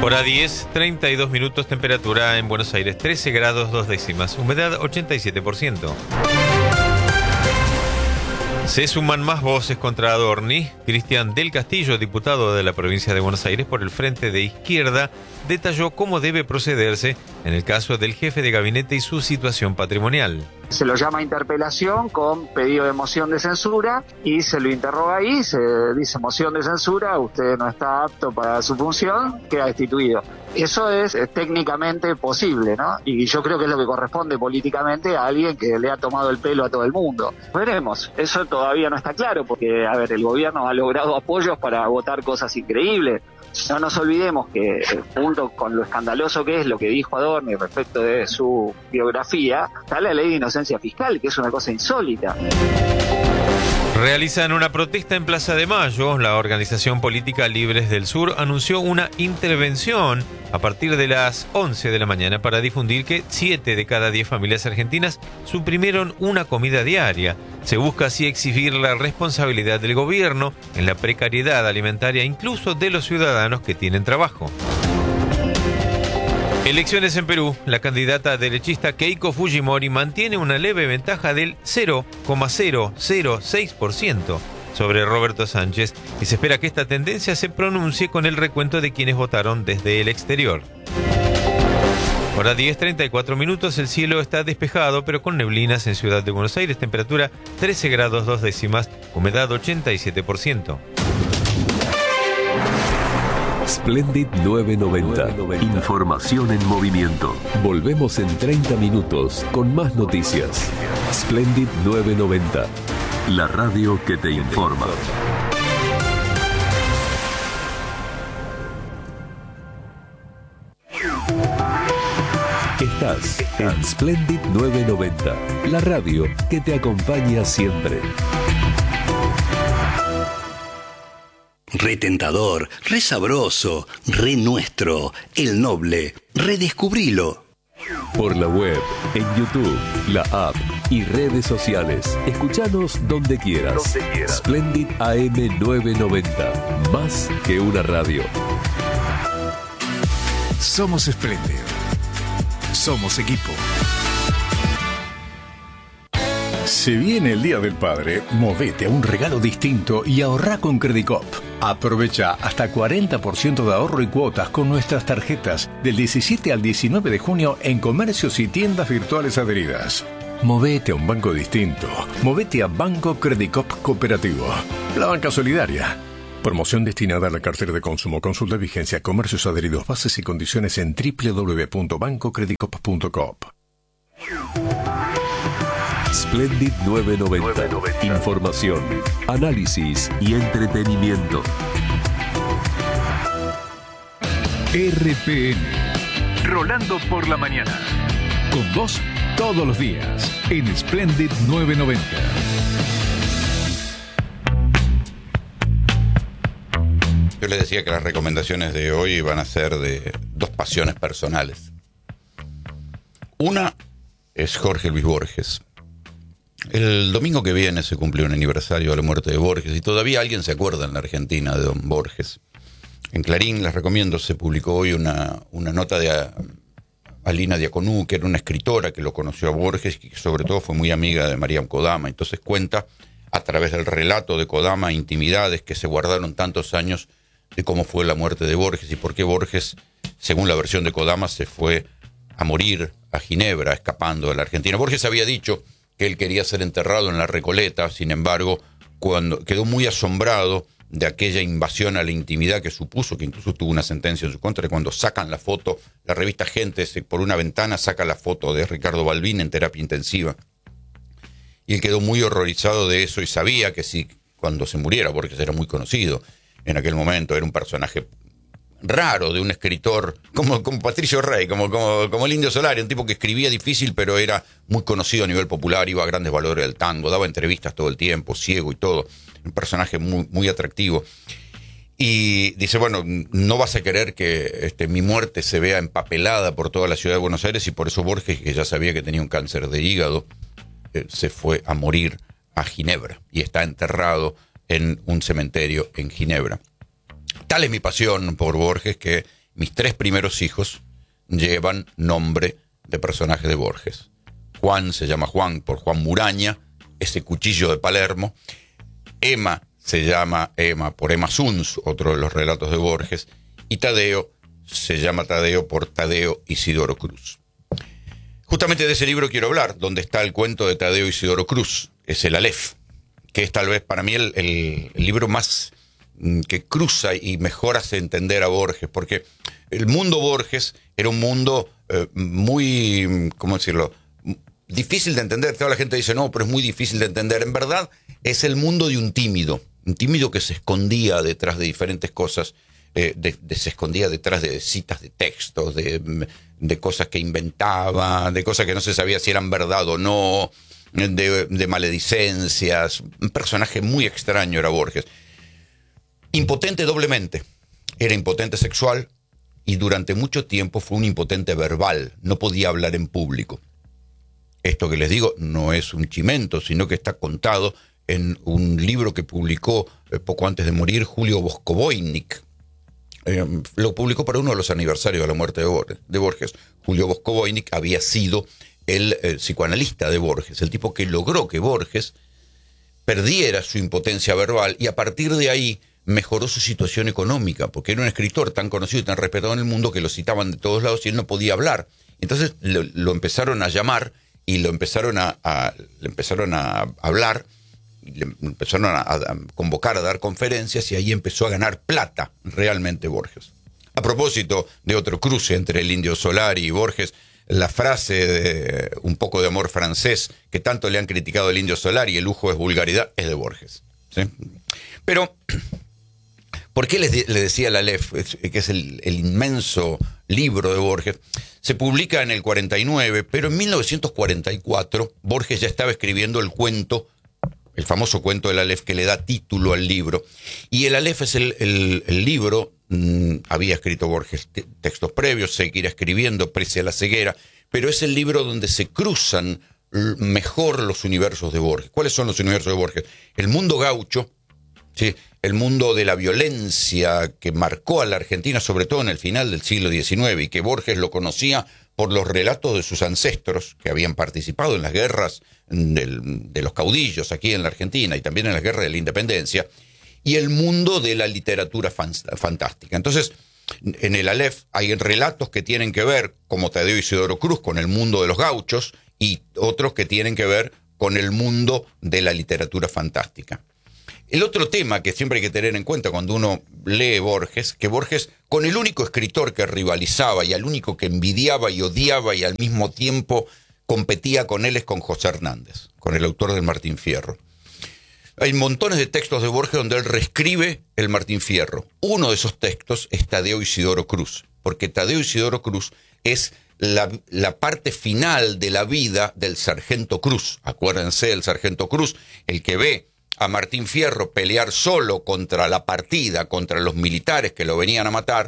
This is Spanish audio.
Hora 10, 32 minutos, temperatura en Buenos Aires 13 grados 2 décimas, humedad 87%. Se suman más voces contra Adorni. Cristian del Castillo, diputado de la provincia de Buenos Aires por el Frente de Izquierda, detalló cómo debe procederse en el caso del jefe de gabinete y su situación patrimonial. Se lo llama interpelación con pedido de moción de censura y se lo interroga ahí, se dice moción de censura, usted no está apto para su función, queda destituido. Eso es técnicamente posible, ¿no? Y yo creo que es lo que corresponde políticamente a alguien que le ha tomado el pelo a todo el mundo. Veremos, eso todavía no está claro porque, a ver, el gobierno ha logrado apoyos para votar cosas increíbles. No nos olvidemos que, junto con lo escandaloso que es lo que dijo Adorni respecto de su biografía, está la ley de inocencia fiscal, que es una cosa insólita. Realizan una protesta en Plaza de Mayo. La organización política Libres del Sur anunció una intervención a partir de las 11 de la mañana para difundir que 7 de cada 10 familias argentinas suprimieron una comida diaria. Se busca así exigir la responsabilidad del gobierno en la precariedad alimentaria, incluso de los ciudadanos que tienen trabajo. Elecciones en Perú. La candidata derechista Keiko Fujimori mantiene una leve ventaja del 0,006% sobre Roberto Sánchez y se espera que esta tendencia se pronuncie con el recuento de quienes votaron desde el exterior. Hora 10:34 minutos, el cielo está despejado pero con neblinas en Ciudad de Buenos Aires, temperatura 13 grados 2 décimas, humedad 87%. Splendid 990. Información en movimiento. Volvemos en 30 minutos con más noticias. Splendid 990. La radio que te informa. Estás en Splendid 990. La radio que te acompaña siempre. Re tentador, re sabroso, re nuestro, el noble, redescubrilo. Por la web, en YouTube, la app y redes sociales. Escuchanos donde quieras. Splendid AM 990. Más que una radio. Somos Splendid. Somos equipo. Se viene el Día del Padre, movete a un regalo distinto y ahorrá con Credicop. Aprovecha hasta 40% de ahorro y cuotas con nuestras tarjetas del 17 al 19 de junio en comercios y tiendas virtuales adheridas. Movete a un banco distinto. Movete a Banco Credicop Cooperativo. La banca solidaria. Promoción destinada a la cartera de consumo. Consulta vigencia, comercios adheridos, bases y condiciones en www.bancocredicop.com. Splendid 990. Información, análisis y entretenimiento. RPM. Rolando por la mañana. Con vos todos los días en Splendid 990. Yo les decía que las recomendaciones de hoy van a ser de dos pasiones personales. Una es Jorge Luis Borges. El domingo que viene se cumplió un aniversario de la muerte de Borges y todavía alguien se acuerda en la Argentina de don Borges. En Clarín, les recomiendo, se publicó hoy una nota de Alina Diaconú, que era una escritora que lo conoció a Borges y que sobre todo fue muy amiga de María Kodama. Entonces cuenta a través del relato de Kodama intimidades que se guardaron tantos años de cómo fue la muerte de Borges y por qué Borges, según la versión de Kodama, se fue a morir a Ginebra, escapando de la Argentina. Borges había dicho que él quería ser enterrado en la Recoleta, sin embargo, cuando quedó muy asombrado de aquella invasión a la intimidad que supuso, que incluso tuvo una sentencia en su contra, cuando sacan la foto, la revista Gente, por una ventana saca la foto de Ricardo Balbín en terapia intensiva. Y él quedó muy horrorizado de eso y sabía que si cuando se muriera, Borges era muy conocido en aquel momento, era un personaje raro de un escritor como Patricio Rey, como el Indio Solari, un tipo que escribía difícil pero era muy conocido a nivel popular, iba a grandes valores del tango, daba entrevistas todo el tiempo, ciego y todo, un personaje muy, muy atractivo. Y dice, bueno, no vas a querer que mi muerte se vea empapelada por toda la ciudad de Buenos Aires, y por eso Borges, que ya sabía que tenía un cáncer de hígado, se fue a morir a Ginebra y está enterrado en un cementerio en Ginebra. Tal es mi pasión por Borges que mis 3 primeros hijos llevan nombre de personaje de Borges. Juan se llama Juan por Juan Muraña, ese cuchillo de Palermo. Emma se llama Emma por Emma Suns, otro de los relatos de Borges. Y Tadeo se llama Tadeo por Tadeo Isidoro Cruz. Justamente de ese libro quiero hablar, donde está el cuento de Tadeo Isidoro Cruz. Es el Aleph, que es tal vez para mí el libro más que cruza y mejor hace entender a Borges, porque el mundo Borges era un mundo muy, ¿cómo decirlo?, difícil de entender. Toda la gente dice, no, pero es muy difícil de entender. En verdad, es el mundo de un tímido que se escondía detrás de diferentes cosas, se escondía detrás de citas de textos, de cosas que inventaba, de cosas que no se sabía si eran verdad o no, de maledicencias. Un personaje muy extraño era Borges. Impotente doblemente. Era impotente sexual y durante mucho tiempo fue un impotente verbal. No podía hablar en público. Esto que les digo no es un chimento, sino que está contado en un libro que publicó poco antes de morir Julio Voskovoinik. Lo publicó para uno de los aniversarios de la muerte de Borges. Julio Voskovoinik había sido el psicoanalista de Borges, el tipo que logró que Borges perdiera su impotencia verbal y a partir de ahí mejoró su situación económica, porque era un escritor tan conocido y tan respetado en el mundo que lo citaban de todos lados y él no podía hablar. Entonces lo empezaron a llamar y le empezaron a hablar, le empezaron a convocar a dar conferencias y ahí empezó a ganar plata realmente Borges. A propósito de otro cruce entre el Indio Solari y Borges, la frase de un poco de amor francés que tanto le han criticado al Indio Solari, el lujo es vulgaridad, es de Borges, ¿sí? Pero, ¿por qué le decía el Aleph, que es el inmenso libro de Borges? Se publica en el 49, pero en 1944 Borges ya estaba escribiendo el cuento, el famoso cuento del Aleph que le da título al libro. Y el Aleph es el libro, había escrito Borges textos previos, seguirá escribiendo pese a la ceguera, pero es el libro donde se cruzan mejor los universos de Borges. ¿Cuáles son los universos de Borges? El mundo gaucho, ¿sí?, el mundo de la violencia que marcó a la Argentina, sobre todo en el final del siglo XIX, y que Borges lo conocía por los relatos de sus ancestros que habían participado en las guerras de los caudillos aquí en la Argentina y también en las guerras de la independencia, y el mundo de la literatura fantástica. Entonces, en el Aleph hay relatos que tienen que ver, como Tadeo Isidoro Cruz, con el mundo de los gauchos, y otros que tienen que ver con el mundo de la literatura fantástica. El otro tema que siempre hay que tener en cuenta cuando uno lee Borges, que Borges, con el único escritor que rivalizaba y al único que envidiaba y odiaba y al mismo tiempo competía con él, es con José Hernández, con el autor del Martín Fierro. Hay montones de textos de Borges donde él reescribe el Martín Fierro. Uno de esos textos es Tadeo Isidoro Cruz, porque Tadeo Isidoro Cruz es la parte final de la vida del sargento Cruz. Acuérdense del sargento Cruz, el que ve a Martín Fierro pelear solo contra la partida, contra los militares que lo venían a matar,